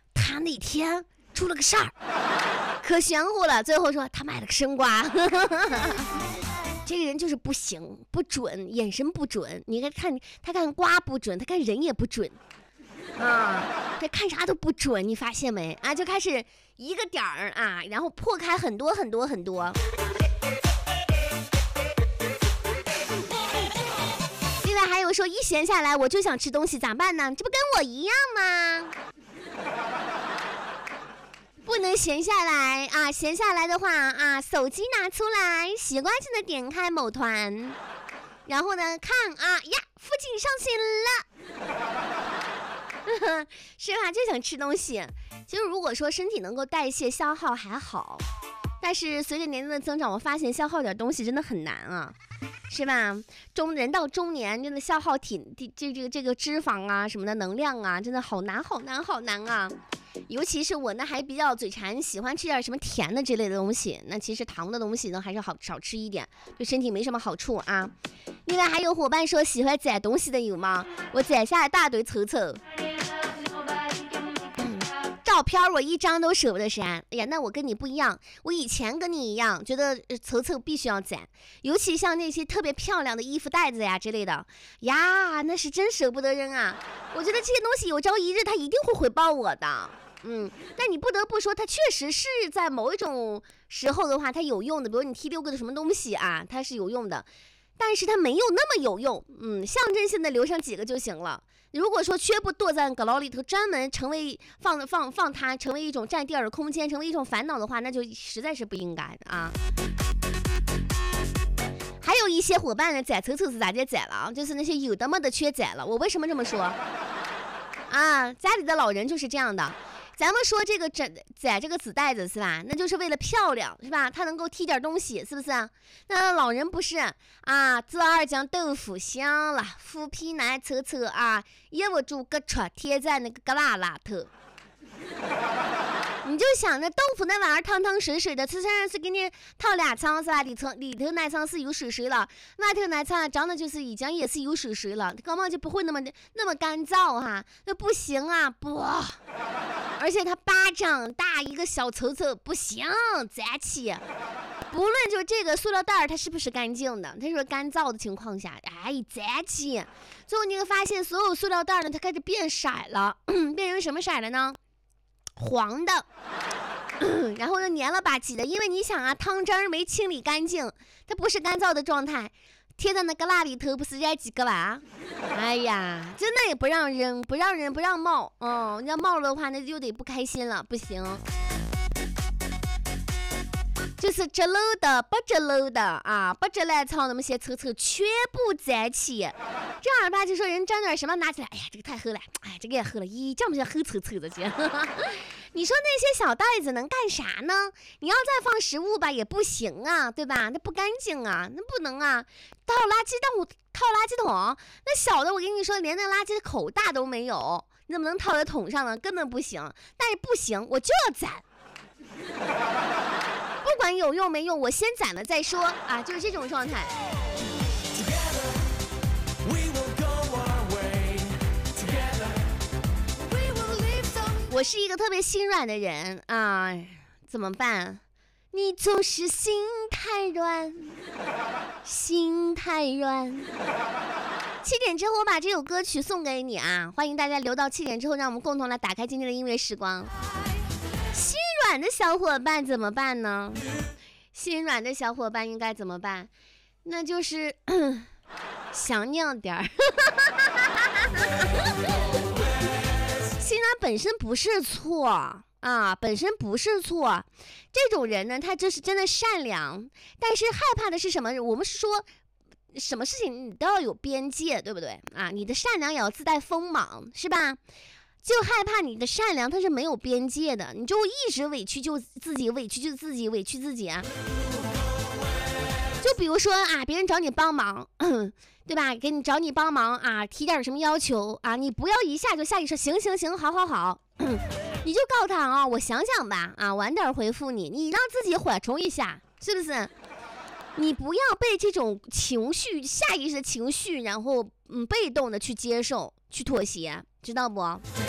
他那天出了个事儿，可玄乎了。最后说他买了个生瓜。这个人就是不行，不准，眼神不准。你看他看瓜不准，他看人也不准啊，他看啥都不准，你发现没啊？就开始一个点儿啊，然后破开很多很多很多。另外还有说一闲下来我就想吃东西咋办呢？这不跟我一样吗？不能闲下来啊！闲下来的话啊，手机拿出来，习惯性的点开某团，然后呢看啊呀，父亲上新了，是吧？就想吃东西。其实如果说身体能够代谢消耗还好，但是随着年龄的增长，我发现消耗点东西真的很难啊，是吧？人到中年，真的消耗这个脂肪啊什么的能量啊，真的好难啊！尤其是我呢还比较嘴馋，喜欢吃点什么甜的之类的东西，那其实糖的东西呢还是少吃一点，对身体没什么好处啊。另外还有伙伴说喜欢攒东西的有吗？我攒下一大堆瞅瞅。照片我一张都舍不得删。哎呀，那我跟你不一样，我以前跟你一样觉得凑凑必须要攒，尤其像那些特别漂亮的衣服袋子呀之类的呀，那是真舍不得扔啊。我觉得这些东西有朝一日它一定会回报我的。但你不得不说它确实是在某一种时候的话它有用的，比如你踢溜个的什么东西啊，它是有用的，但是它没有那么有用，象征性的留上几个就行了。如果说全部剁在阁楼里头，专门成为放它成为一种占地儿的空间，成为一种烦恼的话，那就实在是不应该的啊。还有一些伙伴呢，攒凑凑是咋就攒了，就是那些有的没的缺攒了。我为什么这么说啊？家里的老人就是这样的。咱们说这个攒这个纸袋子是吧？那就是为了漂亮是吧？它能够提点东西，是不是？那老人不是啊，做二酱豆腐香了，腐皮奶凑凑啊，也不住个戳贴在那个疙瘩拉头。你就想着豆腐那玩意儿汤汤水水的，吃上是给你套俩汤是吧？里头那汤是有水水了，外头那汤长得就是已经也是有水水了，根本就不会那么干燥哈，那不行啊不。而且它巴掌大一个小瞅瞅不行，攒起。不论就这个塑料袋它是不是干净的，它是干燥的情况下，攒起。最后你会发现所有塑料袋呢，它开始变色了，变成什么色了呢？黄的。然后呢黏了吧唧的，因为你想啊，汤汁没清理干净，它不是干燥的状态，贴在那个蜡里头不是染几个吧？哎呀，真的也不让扔，不让冒，你要冒了的话那就得不开心了，不行。就是这漏的不这漏的啊，不这来草那么些凑凑全部攒起。正儿八经说人沾点什么拿起来，哎呀这个太黑了，哎这个也黑了，咦这么些黑凑凑的去。你说那些小袋子能干啥呢？你要再放食物吧也不行啊，对吧？那不干净啊，那不能啊。套垃圾桶，那小的我跟你说连那垃圾的口大都没有，你怎么能套在桶上呢？根本不行。但是不行，我就要攒。不管有用没用，我先攒了再说啊，就是这种状态。我是一个特别心软的人啊，怎么办？你总是心太软。7点之后我把这首歌曲送给你啊，欢迎大家留到7点之后，让我们共同来打开今天的音乐时光。心软的小伙伴怎么办呢？心软的小伙伴应该怎么办？那就是想念点儿。心软本身不是错啊，本身不是错。这种人呢，他就是真的善良，但是害怕的是什么？我们是说什么事情你都要有边界，对不对啊？你的善良也要自带锋芒，是吧？就害怕你的善良它是没有边界的，你就一直委屈就自己，委屈就自己，委屈自己啊。就比如说啊，别人找你帮忙，对吧？找你帮忙啊，提点什么要求啊，你不要一下就下去说行，好，你就告诉他啊，我想想吧，啊，晚点回复你，你让自己缓冲一下，是不是？你不要被这种情绪，下意识的情绪，然后被动的去接受，去妥协，知道不？